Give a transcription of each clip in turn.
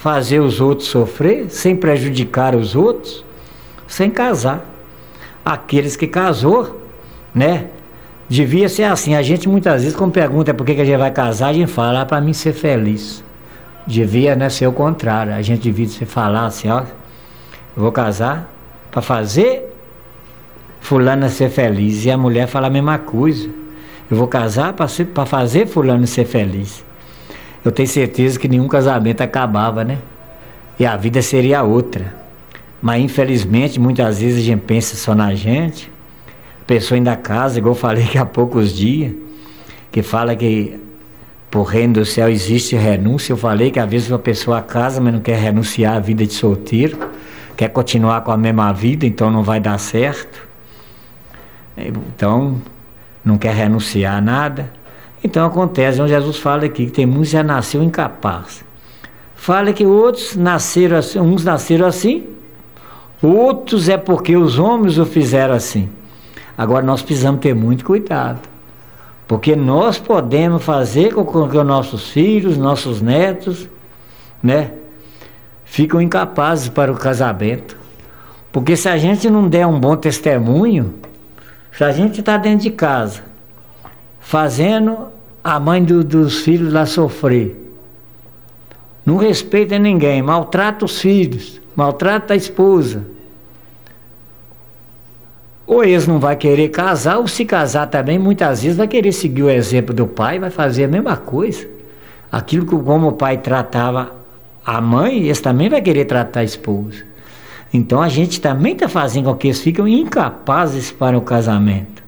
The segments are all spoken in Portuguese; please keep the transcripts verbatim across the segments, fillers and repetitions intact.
fazer os outros sofrer, sem prejudicar os outros, sem casar. Aqueles que casou, né? Devia ser assim. A gente muitas vezes, quando pergunta por que que a gente vai casar, a gente fala, ah, para mim ser feliz. Devia, né, ser o contrário. A gente devia falar assim, ó, eu vou casar para fazer fulana ser feliz. E a mulher fala a mesma coisa. Eu vou casar para fazer fulano ser feliz. Eu tenho certeza que nenhum casamento acabava, né? E a vida seria outra. Mas infelizmente, muitas vezes a gente pensa só na gente. A pessoa ainda casa, igual eu falei que há poucos dias, que fala que por reino do céu existe renúncia. Eu falei que às vezes uma pessoa casa, mas não quer renunciar à vida de solteiro, quer continuar com a mesma vida, então não vai dar certo. Então, não quer renunciar a nada. Então acontece, onde Jesus fala aqui, que tem muitos que já nasceu incapaz. Fala que outros nasceram assim, uns nasceram assim, outros é porque os homens o fizeram assim. Agora nós precisamos ter muito cuidado, porque nós podemos fazer com que os nossos filhos, nossos netos, né, ficam incapazes para o casamento. Porque se a gente não der um bom testemunho, se a gente está dentro de casa, fazendo a mãe do, dos filhos lá sofrer, não respeita ninguém, maltrata os filhos, maltrata a esposa, ou eles não vão querer casar, ou se casar também, muitas vezes vai querer seguir o exemplo do pai, vai fazer a mesma coisa. Aquilo que como o pai tratava a mãe, eles também vai querer tratar a esposa. Então a gente também está fazendo com que eles fiquem incapazes para o casamento.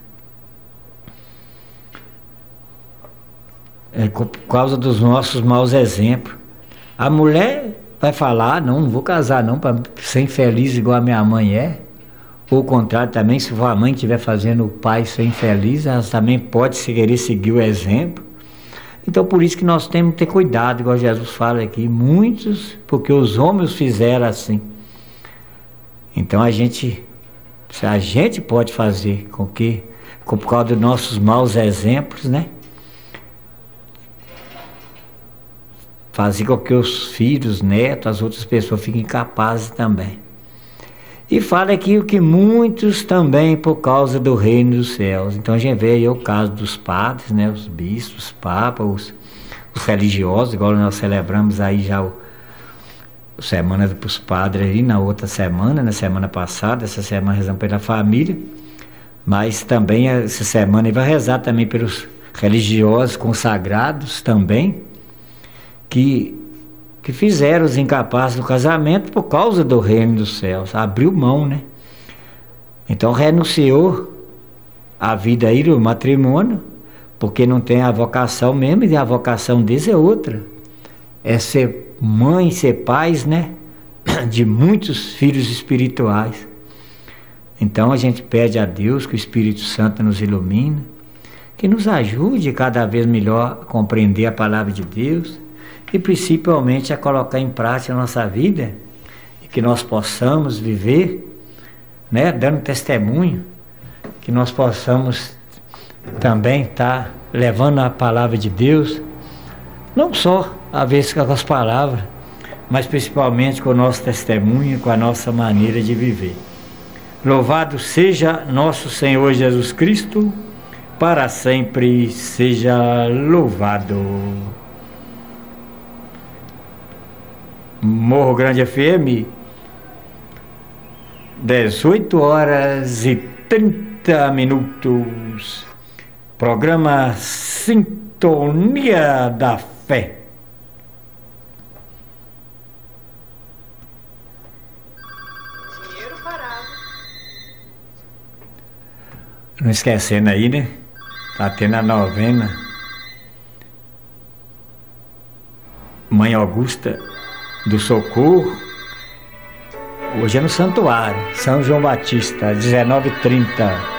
É por causa dos nossos maus exemplos. A mulher vai falar, não, não vou casar não, para ser infeliz igual a minha mãe é. Ou o contrário também, se a mãe estiver fazendo o pai ser infeliz, ela também pode querer seguir o exemplo. Então por isso que nós temos que ter cuidado, igual Jesus fala aqui, muitos, porque os homens fizeram assim. Então a gente, a gente pode fazer com que, por causa dos nossos maus exemplos, né? Fazer com que os filhos, netos, as outras pessoas fiquem capazes também. E fala aqui que muitos também por causa do reino dos céus. Então a gente vê aí o caso dos padres, né? Os bispos, os papas, os, os religiosos, igual nós celebramos aí já o semana para os padres aí na outra semana, na semana passada, essa semana rezamos pela família, mas também essa semana vai rezar também pelos religiosos consagrados também, que, que fizeram os incapazes do casamento por causa do reino dos céus, abriu mão, né? Então renunciou a vida aí do matrimônio, porque não tem a vocação mesmo, e a vocação deles é outra, é ser mãe, ser pais, né, de muitos filhos espirituais. Então a gente pede a Deus que o Espírito Santo nos ilumine, que nos ajude cada vez melhor a compreender a palavra de Deus e principalmente a colocar em prática a nossa vida, e que nós possamos viver, né, dando testemunho, que nós possamos também estar levando a palavra de Deus, não só a vez com as palavras, mas principalmente com o nosso testemunho, com a nossa maneira de viver. Louvado seja nosso Senhor Jesus Cristo, para sempre seja louvado. Morro Grande F M, dezoito horas e trinta minutos. Programa Sintonia da Fé. Dinheiro parado. Não esquecendo aí, né? Tá tendo a novena Mãe Augusta do Socorro. Hoje é no Santuário São João Batista, dezenove e trinta.